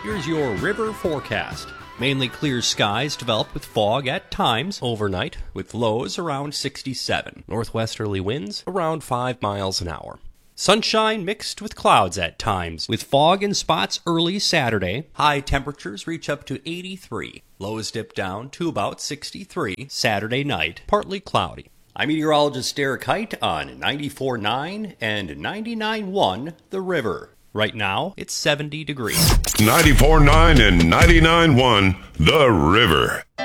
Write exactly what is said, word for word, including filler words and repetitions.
Here's your river forecast. Mainly clear skies develop with fog at times overnight, with lows around sixty-seven. Northwesterly winds around five miles an hour. Sunshine mixed with clouds at times, with fog in spots early Saturday. High temperatures reach up to eighty-three. Lows dip down to about sixty-three Saturday night, partly cloudy. I'm meteorologist Derek Height on ninety-four point nine and ninety-nine point one The River. Right now, it's seventy degrees. ninety-four point nine and ninety-nine point one The River.